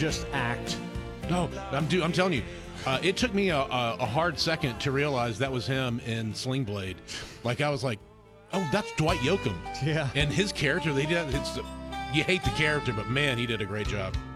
just act. No, I'm telling you, it took me a hard second to realize that was him in Sling Blade. Like, I was like, oh, that's Dwight Yoakam. Yeah. And his character, you hate the character, but man, he did a great job.